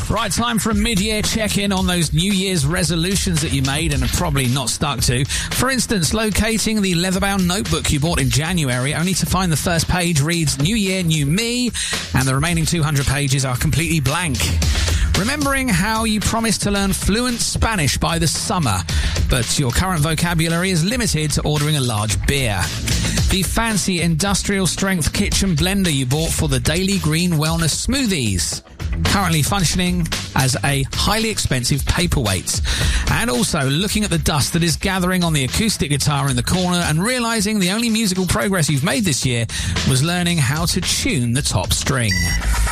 Right, time for a mid-year check-in on those New Year's resolutions that you made and have probably not stuck to. For instance, locating the leather-bound notebook you bought in January, only to find the first page reads New Year, New Me, and the remaining 200 pages are completely blank. Remembering how you promised to learn fluent Spanish by the summer, but your current vocabulary is limited to ordering a large beer. The fancy industrial-strength kitchen blender you bought for the Daily Green Wellness Smoothies, currently functioning as a highly expensive paperweight. And also looking at the dust that is gathering on the acoustic guitar in the corner and realising the only musical progress you've made this year was learning how to tune the top string.